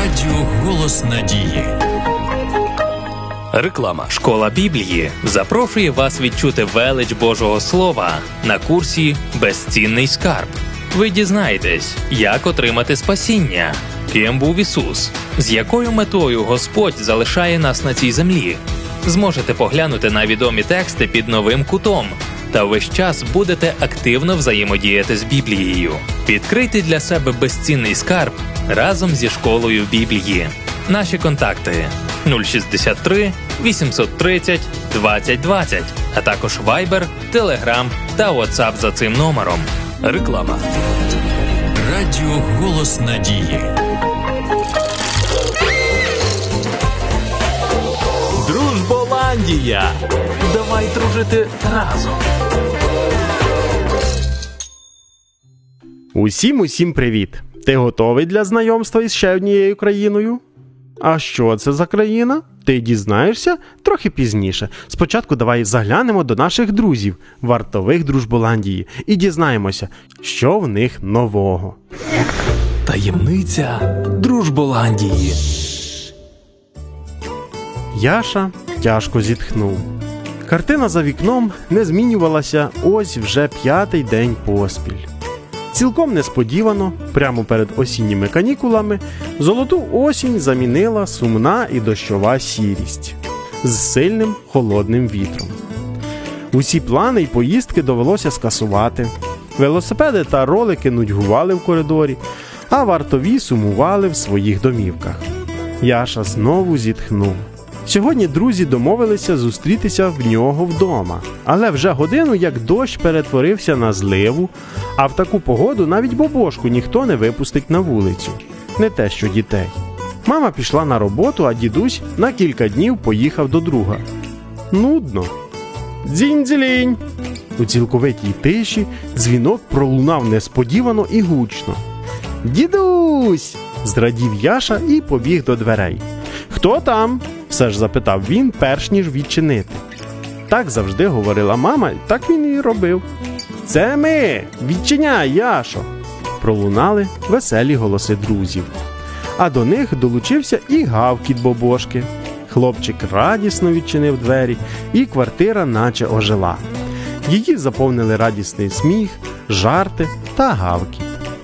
Радіо «Голос надії». Реклама. Школа Біблії запрошує вас відчути велич Божого Слова на курсі «Безцінний скарб». Ви дізнаєтесь, як отримати спасіння, ким був Ісус, з якою метою Господь залишає нас на цій землі. Зможете поглянути на відомі тексти під новим кутом та весь час будете активно взаємодіяти з Біблією. Відкрийте для себе безцінний скарб разом зі школою Біблії. Наші контакти 063 830 2020, а також Viber, Telegram та WhatsApp за цим номером. Реклама. Радіо «Голос надії». Дружболандія! Давай дружити разом! Усім привіт! Ти готовий для знайомства із ще однією країною? А що це за країна? Ти дізнаєшся трохи пізніше. Спочатку давай заглянемо до наших друзів, вартових Дружболандії, і дізнаємося, що в них нового. Таємниця Дружболандії. Яша тяжко зітхнув. Картина за вікном не змінювалася ось вже 5-й день поспіль. Цілком несподівано, прямо перед осінніми канікулами, золоту осінь замінила сумна і дощова сірість з сильним холодним вітром. Усі плани й поїздки довелося скасувати. Велосипеди та ролики нудьгували в коридорі, а вартові сумували в своїх домівках. Яша знову зітхнув. Сьогодні друзі домовилися зустрітися в нього вдома, але вже годину як дощ перетворився на зливу, а в таку погоду навіть бобошку ніхто не випустить на вулицю. Не те, що дітей. Мама пішла на роботу, а дідусь на кілька днів поїхав до друга. Нудно. Дзінь-дзілінь! У цілковитій тиші дзвінок пролунав несподівано і гучно. «Дідусь!» – зрадів Яша і побіг до дверей. «Хто там?» – все ж запитав він, перш ніж відчинити. Так завжди говорила мама, так він і робив. «Це ми! Відчиняй, Яшо!» – пролунали веселі голоси друзів. А до них долучився і гавкіт бобошки. Хлопчик радісно відчинив двері, і квартира наче ожила. Її заповнили радісний сміх, жарти та гавкіт.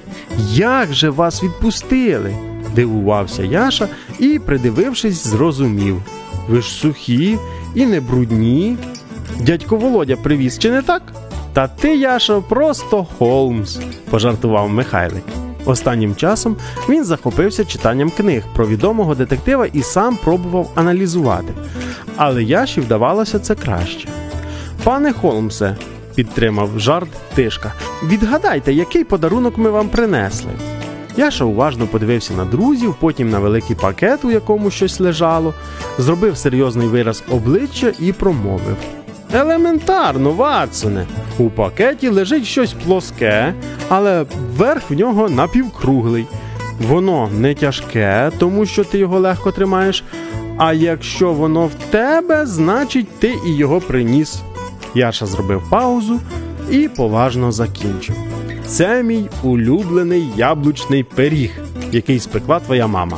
«Як же вас відпустили?» – дивувався Яша і, придивившись, зрозумів. «Ви ж сухі і не брудні. Дядько Володя привіз, чи не так?» «Та ти, Яшо, просто Холмс», – пожартував Михайлик. Останнім часом він захопився читанням книг про відомого детектива і сам пробував аналізувати. Але Яші вдавалося це краще. «Пане Холмсе», – підтримав жарт Тишка, – «відгадайте, який подарунок ми вам принесли?» Яша уважно подивився на друзів, потім на великий пакет, у якому щось лежало, зробив серйозний вираз обличчя і промовив. «Елементарно, Ватсоне! У пакеті лежить щось плоске, але верх в нього напівкруглий. Воно не тяжке, тому що ти його легко тримаєш, а якщо воно в тебе, значить ти і його приніс». Яша зробив паузу і поважно закінчив. «Це мій улюблений яблучний пиріг, який спекла твоя мама».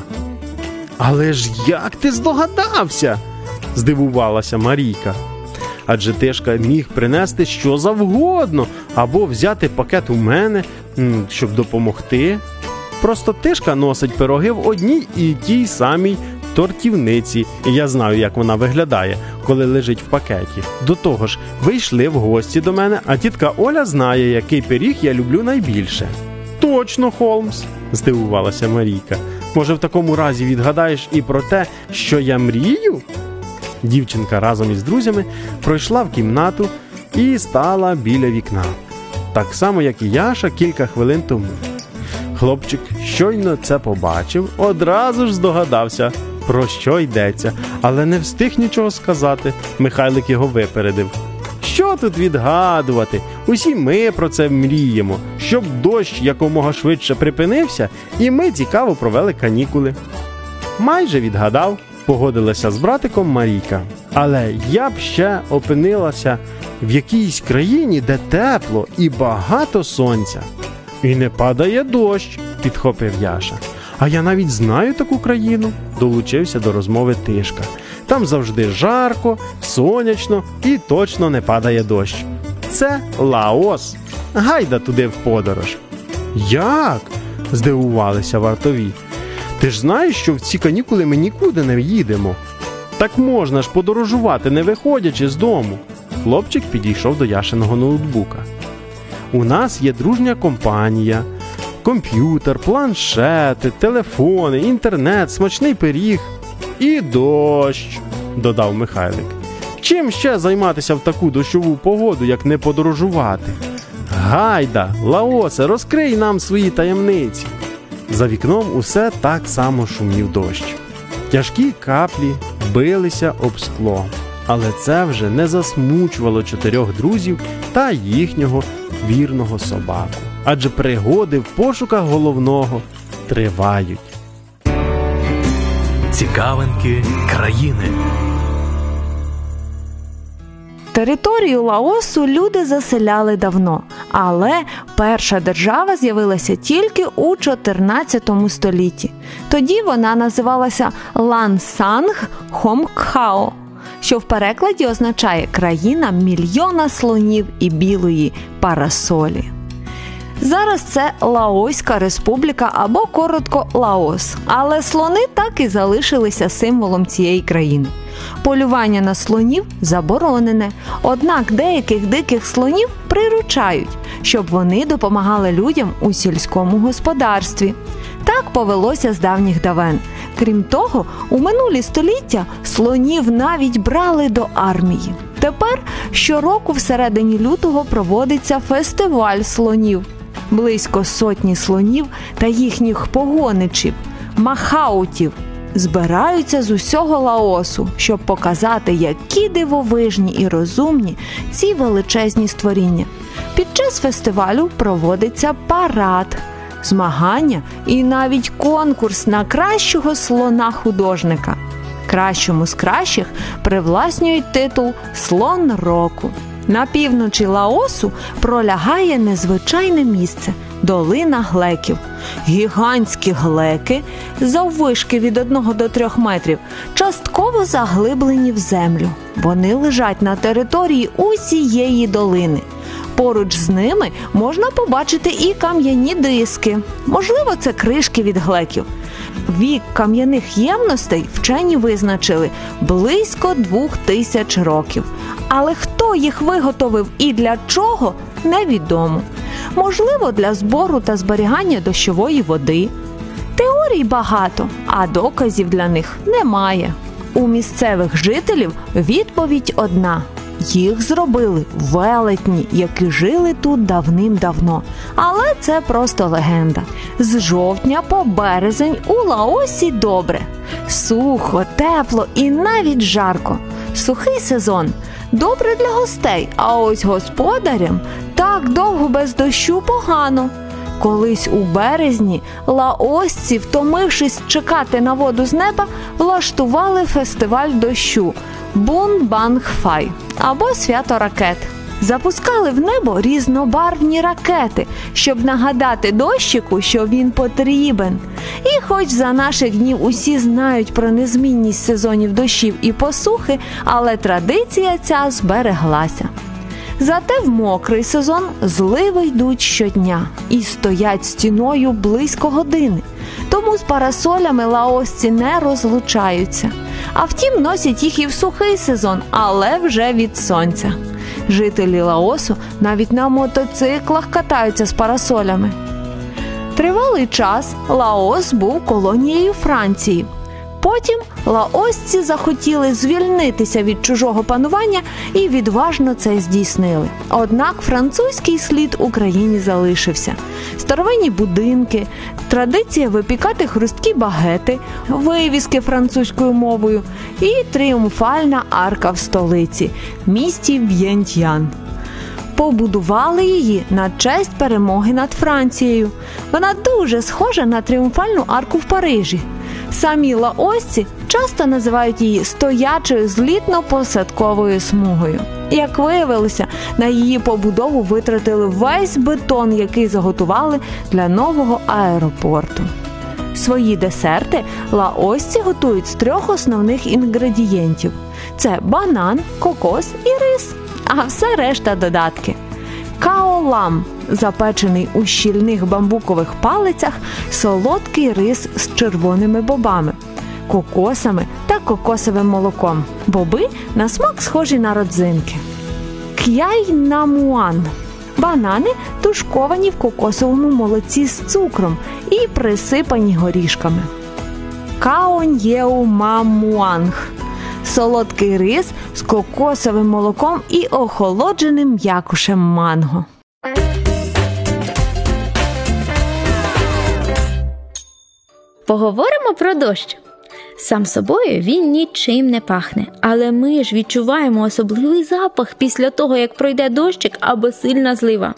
«Але ж як ти здогадався?» – здивувалася Марійка. Адже Тишка міг принести що завгодно, або взяти пакет у мене, щоб допомогти. Просто Тишка носить пироги в одній і тій самій тортівниці, і я знаю, як вона виглядає, коли лежить в пакеті. До того ж, ви йшли в гості до мене, а тітка Оля знає, який пиріг я люблю найбільше». «Точно, Холмс!» – здивувалася Марійка. «Може, в такому разі відгадаєш і про те, що я мрію?» Дівчинка разом із друзями пройшла в кімнату і стала біля вікна. Так само, як і Яша кілька хвилин тому. Хлопчик щойно це побачив, одразу ж здогадався, про що йдеться, але не встиг нічого сказати. Михайлик його випередив. «Що тут відгадувати? Усі ми про це мріємо, щоб дощ якомога швидше припинився, і ми цікаво провели канікули». «Майже відгадав», – погодилася з братиком Марійка. «Але я б ще опинилася в якійсь країні, де тепло і багато сонця». «І не падає дощ», – підхопив Яша. А я навіть знаю таку країну, долучився до розмови Тишка. Там завжди жарко, сонячно і точно не падає дощ. Це Лаос. Гайда туди в подорож. Як? Здивувалися вартові. Ти ж знаєш, що в ці канікули ми нікуди не їдемо. Так можна ж подорожувати, не виходячи з дому. Хлопчик підійшов до Яшиного ноутбука. У нас є дружня компанія, комп'ютер, планшети, телефони, інтернет, смачний пиріг і дощ, додав Михайлик. Чим ще займатися в таку дощову погоду, як не подорожувати? Гайда, Лаосе, розкрий нам свої таємниці. За вікном усе так само шумів дощ. Тяжкі каплі билися об скло, але це вже не засмучувало 4 друзів та їхнього вірного собаку. Адже пригоди в пошуках головного тривають. Цікавинки країни. Територію Лаосу люди заселяли давно, але перша держава з'явилася тільки у 14 столітті. Тоді вона називалася Лансанг Хомкхао, що в перекладі означає «країна мільйона слонів і білої парасолі». Зараз це Лаоська республіка або коротко Лаос, але слони так і залишилися символом цієї країни. Полювання на слонів заборонене, однак деяких диких слонів приручають, щоб вони допомагали людям у сільському господарстві. Так повелося з давніх давен. Крім того, у минулі століття слонів навіть брали до армії. Тепер щороку всередині лютого проводиться фестиваль слонів. Близько 100 слонів та їхніх погоничів, махаутів, збираються з усього Лаосу, щоб показати, які дивовижні і розумні ці величезні створіння. Під час фестивалю проводиться парад, змагання і навіть конкурс на кращого слона-художника. Кращому з кращих привласнюють титул «Слон року». На півночі Лаосу пролягає незвичайне місце – долина глеків. Гігантські глеки, заввишки від 1 до 3 метрів, частково заглиблені в землю. Вони лежать на території усієї долини. Поруч з ними можна побачити і кам'яні диски. Можливо, це кришки від глеків. Вік кам'яних ємностей вчені визначили близько 2000 років. Але хто їх виготовив і для чого – невідомо. Можливо, для збору та зберігання дощової води. Теорій багато, а доказів для них немає. У місцевих жителів відповідь одна – їх зробили велетні, які жили тут давним-давно. Але це просто легенда. З жовтня по березень у Лаосі добре. Сухо, тепло і навіть жарко. Сухий сезон – добре для гостей, а ось господарям так довго без дощу погано. Колись у березні лаосці, втомившись чекати на воду з неба, влаштували фестиваль дощу Бун-Банг-Фай або свято ракет. Запускали в небо різнобарвні ракети, щоб нагадати дощику, що він потрібен. І хоч за наших днів усі знають про незмінність сезонів дощів і посухи, але традиція ця збереглася. Зате в мокрий сезон зливи йдуть щодня і стоять стіною близько години. Тому з парасолями лаосці не розлучаються. А втім, носять їх і в сухий сезон, але вже від сонця. Жителі Лаосу навіть на мотоциклах катаються з парасолями. Тривалий час Лаос був колонією Франції. Потім лаосці захотіли звільнитися від чужого панування і відважно це здійснили. Однак французький слід у країні залишився. Старовинні будинки, традиція випікати хрусткі багети, вивіски французькою мовою і тріумфальна арка в столиці – місті В'єнтьян. Побудували її на честь перемоги над Францією. Вона дуже схожа на тріумфальну арку в Парижі. Самі лаосці часто називають її стоячою злітно-посадковою смугою. Як виявилося, на її побудову витратили весь бетон, який заготували для нового аеропорту. Свої десерти лаосці готують з 3 основних інгредієнтів. Це банан, кокос і рис, а все решта додатки. Каолам – запечений у щільних бамбукових палицях солодкий рис з червоними бобами, кокосами та кокосовим молоком. Боби на смак схожі на родзинки. К'яйнамуан – банани, тушковані в кокосовому молоці з цукром і присипані горішками. Каоньєумамуанг – солодкий рис з кокосовим молоком і охолодженим м'якушем манго. Поговоримо про дощ. Сам собою він нічим не пахне, але ми ж відчуваємо особливий запах після того, як пройде дощик або сильна злива.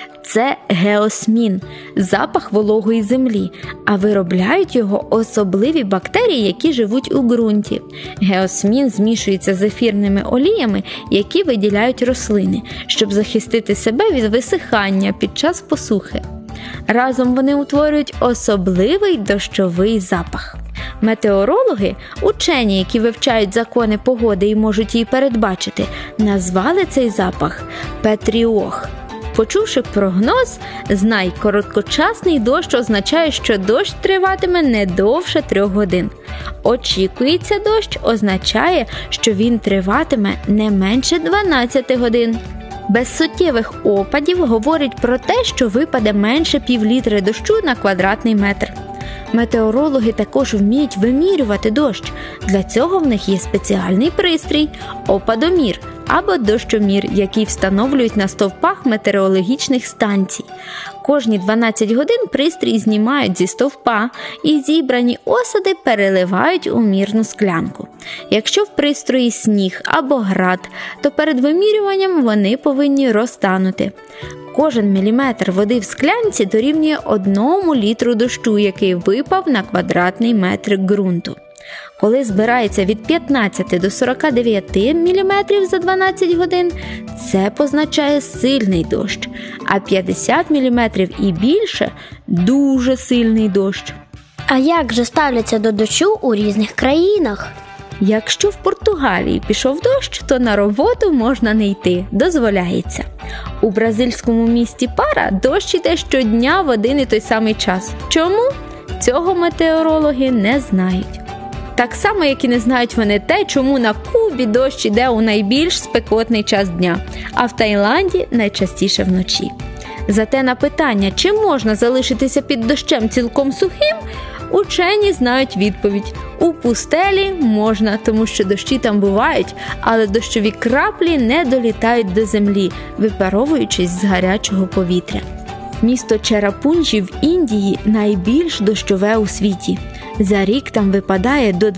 Це геосмін – запах вологої землі, а виробляють його особливі бактерії, які живуть у ґрунті. Геосмін змішується з ефірними оліями, які виділяють рослини, щоб захистити себе від висихання під час посухи. Разом вони утворюють особливий дощовий запах. Метеорологи, учені, які вивчають закони погоди і можуть її передбачити, назвали цей запах петріох. Почувши прогноз, знай, короткочасний дощ означає, що дощ триватиме не довше 3 годин. Очікується дощ означає, що він триватиме не менше 12 годин. Без суттєвих опадів говорить про те, що випаде менше півлітри дощу на квадратний метр. Метеорологи також вміють вимірювати дощ. Для цього в них є спеціальний пристрій – опадомір або дощомір, який встановлюють на стовпах метеорологічних станцій. Кожні 12 годин пристрій знімають зі стовпа і зібрані осади переливають у мірну склянку. Якщо в пристрої сніг або град, то перед вимірюванням вони повинні розтанути. Кожен міліметр води в склянці дорівнює 1 літру дощу, який випав на квадратний метр ґрунту. Коли збирається від 15 до 49 мм за 12 годин, це позначає сильний дощ, а 50 мм і більше – дуже сильний дощ. А як же ставляться до дощу у різних країнах? Якщо в Португалії пішов дощ, то на роботу можна не йти, дозволяється. У бразильському місті Пара дощ іде щодня в один і той самий час. Чому? Цього метеорологи не знають. Так само, як і не знають вони те, чому на Кубі дощ іде у найбільш спекотний час дня, а в Таїланді найчастіше вночі. Зате на питання, чи можна залишитися під дощем цілком сухим, учені знають відповідь. У пустелі можна, тому що дощі там бувають, але дощові краплі не долітають до землі, випаровуючись з гарячого повітря. Місто Черапунджі в Індії найбільш дощове у світі. За рік там випадає до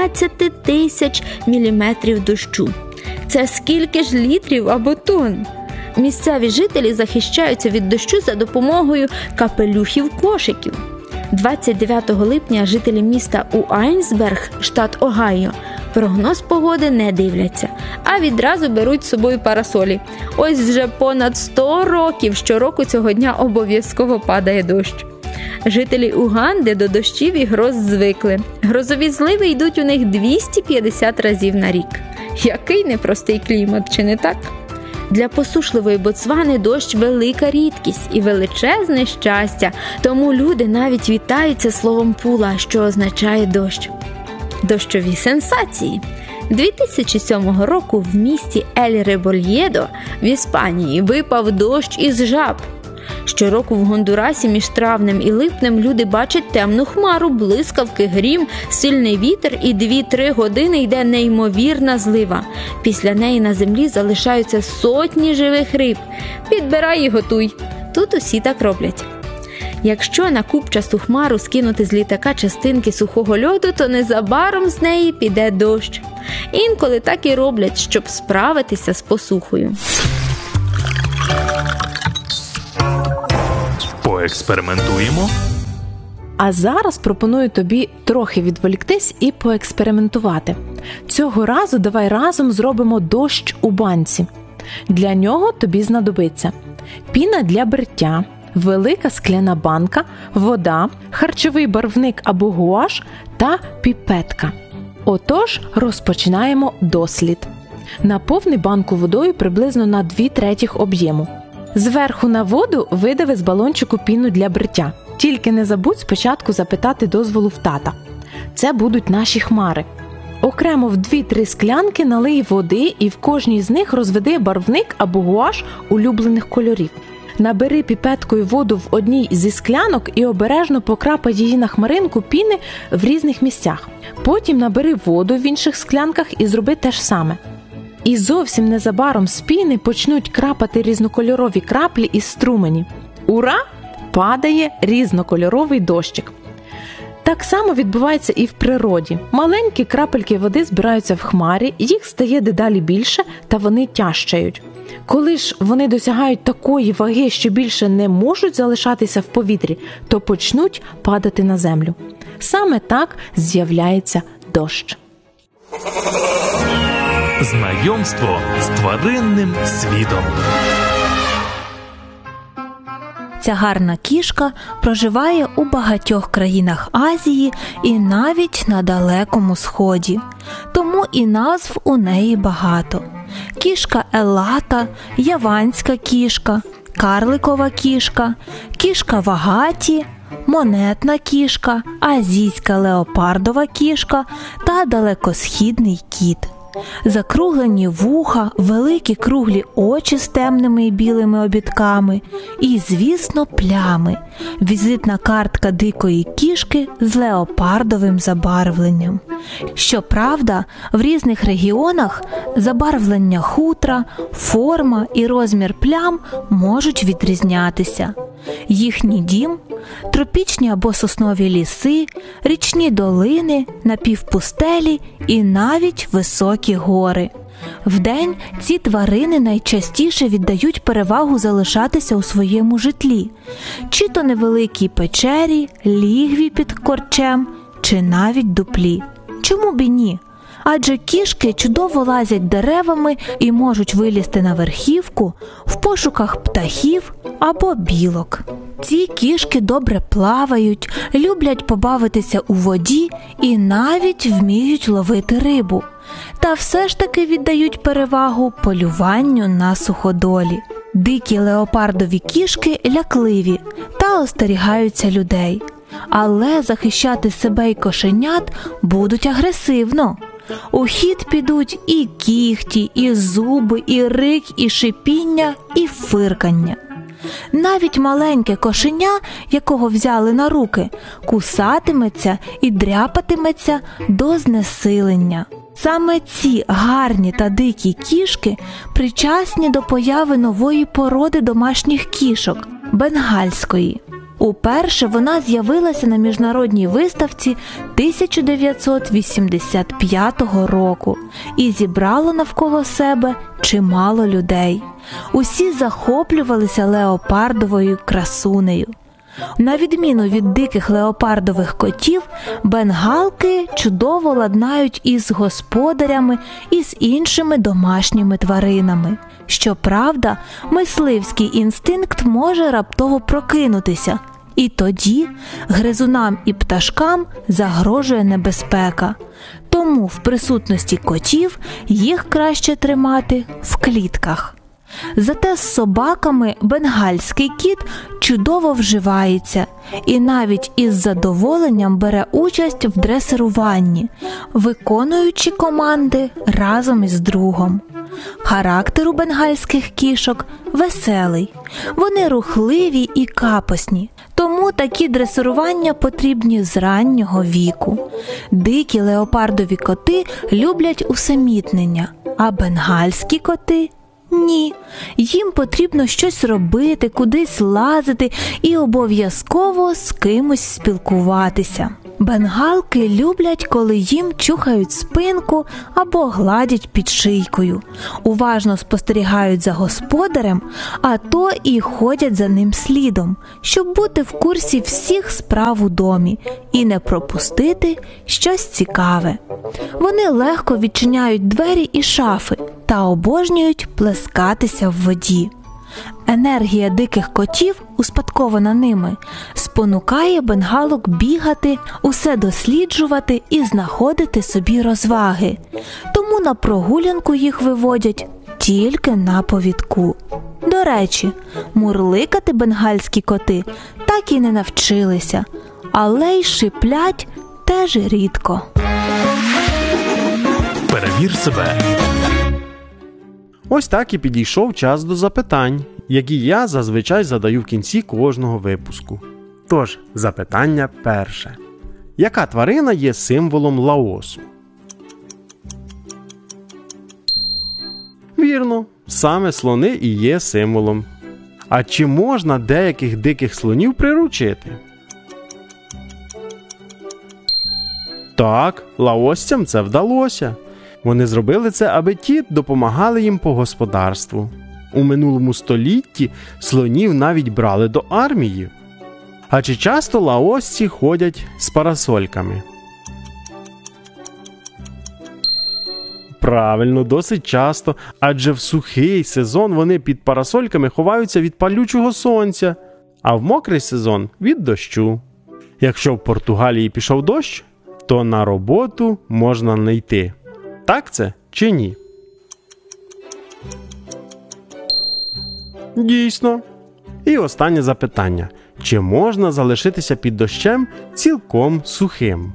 12 тисяч міліметрів дощу. Це скільки ж літрів або тонн? Місцеві жителі захищаються від дощу за допомогою капелюхів-кошиків. 29 липня жителі міста Уайнсберг, штат Огайо, прогноз погоди не дивляться, а відразу беруть з собою парасолі. Ось вже понад 100 років щороку цього дня обов'язково падає дощ. Жителі Уганди до дощів і гроз звикли. Грозові зливи йдуть у них 250 разів на рік. Який непростий клімат, чи не так? Для посушливої Ботсвани дощ – велика рідкість і величезне щастя, тому люди навіть вітаються словом пула, що означає дощ. Дощові сенсації. 2007 року в місті Ель-Ребольєдо в Іспанії випав дощ із жаб. Щороку в Гондурасі між травнем і липнем люди бачать темну хмару, блискавки, грім, сильний вітер і 2-3 години йде неймовірна злива. Після неї на землі залишаються сотні живих риб. Підбирай і готуй. Тут усі так роблять. Якщо на купчасту хмару скинути з літака частинки сухого льоду, то незабаром з неї піде дощ. Інколи так і роблять, щоб справитися з посухою. Поекспериментуємо. А зараз пропоную тобі трохи відволіктись і поекспериментувати. Цього разу давай разом зробимо дощ у банці. Для нього тобі знадобиться піна для бриття, велика скляна банка, вода, харчовий барвник або гуаш та піпетка. Отож, розпочинаємо дослід. Наповни банку водою приблизно на 2/3 об'єму. Зверху на воду видави з балончику піну для бриття. Тільки не забудь спочатку запитати дозволу в тата. Це будуть наші хмари. Окремо в 2-3 склянки налий води і в кожній з них розведи барвник або гуаш улюблених кольорів. Набери піпеткою воду в одній зі склянок і обережно покрапай її на хмаринку піни в різних місцях. Потім набери воду в інших склянках і зроби те ж саме. І зовсім незабаром з піни почнуть крапати різнокольорові краплі із струмені. Ура! Падає різнокольоровий дощик. Так само відбувається і в природі. Маленькі крапельки води збираються в хмарі, їх стає дедалі більше та вони тяжчають. Коли ж вони досягають такої ваги, що більше не можуть залишатися в повітрі, то почнуть падати на землю. Саме так з'являється дощ. Знайомство з тваринним світом. Ця гарна кішка проживає у багатьох країнах Азії і навіть на Далекому Сході. Тому і назв у неї багато. Кішка Елата, яванська кішка, карликова кішка, кішка Вагаті, монетна кішка, азійська леопардова кішка та далекосхідний кіт. Закруглені вуха, великі круглі очі з темними і білими обідками і, звісно, плями. Візитна картка дикої кішки з леопардовим забарвленням. Щоправда, в різних регіонах забарвлення хутра, форма і розмір плям можуть відрізнятися. Їхній дім – тропічні або соснові ліси, річні долини, напівпустелі і навіть високі гори. Вдень ці тварини найчастіше віддають перевагу залишатися у своєму житлі, чи то невеликій печері, лігві під корчем, чи навіть дуплі. Чому б і ні? Адже кішки чудово лазять деревами і можуть вилізти на верхівку в пошуках птахів або білок. Ці кішки добре плавають, люблять побавитися у воді і навіть вміють ловити рибу. Та все ж таки віддають перевагу полюванню на суходолі. Дикі леопардові кішки лякливі та остерігаються людей. Але захищати себе й кошенят будуть агресивно. У хід підуть і кігті, і зуби, і рик, і шипіння, і фиркання. Навіть маленьке кошеня, якого взяли на руки, кусатиметься і дряпатиметься до знесилення. Саме ці гарні та дикі кішки причасні до появи нової породи домашніх кішок – бенгальської. Уперше вона з'явилася на міжнародній виставці 1985 року і зібрала навколо себе чимало людей. Усі захоплювалися леопардовою красунею. На відміну від диких леопардових котів, бенгалки чудово ладнають із господарями і з іншими домашніми тваринами. Щоправда, мисливський інстинкт може раптово прокинутися, і тоді гризунам і пташкам загрожує небезпека. Тому в присутності котів їх краще тримати в клітках. Зате з собаками бенгальський кіт чудово вживається і навіть із задоволенням бере участь в дресируванні, виконуючи команди разом із другом. Характер у бенгальських кішок веселий, вони рухливі і капосні, тому такі дресирування потрібні з раннього віку. Дикі леопардові коти люблять усамітнення, а бенгальські коти – ні, їм потрібно щось робити, кудись лазити і обов'язково з кимось спілкуватися. Бенгалки люблять, коли їм чухають спинку або гладять під шийкою, уважно спостерігають за господарем, а то і ходять за ним слідом, щоб бути в курсі всіх справ у домі і не пропустити щось цікаве. Вони легко відчиняють двері і шафи та обожнюють плескатися в воді. Енергія диких котів, успадкована ними, спонукає бенгалок бігати, усе досліджувати і знаходити собі розваги. Тому на прогулянку їх виводять тільки на повідку. До речі, мурликати бенгальські коти так і не навчилися, але й шиплять теж рідко. Перевір себе. Ось так і підійшов час до запитань, які я зазвичай задаю в кінці кожного випуску. Тож, запитання перше. Яка тварина є символом Лаосу? Вірно, саме слони і є символом. А чи можна деяких диких слонів приручити? Так, лаосцям це вдалося. Вони зробили це, аби ті допомагали їм по господарству. У минулому столітті слонів навіть брали до армії. А чи часто лаосці ходять з парасольками? Правильно, досить часто, адже в сухий сезон вони під парасольками ховаються від палючого сонця, а в мокрий сезон – від дощу. Якщо в Португалії пішов дощ, то на роботу можна не йти. Так це чи ні? Дійсно. І останнє запитання. Чи можна залишитися під дощем цілком сухим?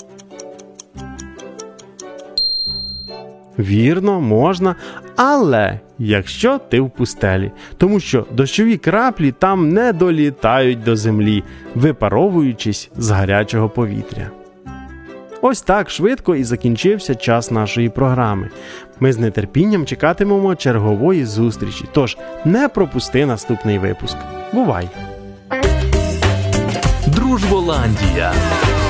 Вірно, можна, але якщо ти в пустелі, тому що дощові краплі там не долітають до землі, випаровуючись з гарячого повітря. Ось так швидко і закінчився час нашої програми. Ми з нетерпінням чекатимемо чергової зустрічі, тож не пропусти наступний випуск. Бувай! Дружболандія.